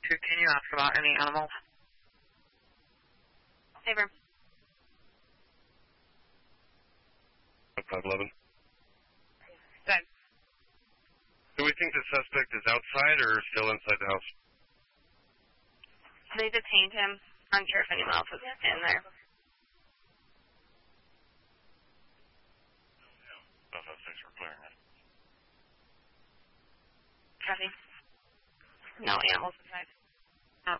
Can you ask about any animals? Favor. 511. Good. Do we think the suspect is outside or still inside the house? They detained him. Unsure if anyone else is in there. Thanks for clearing it. Copy. No animals inside.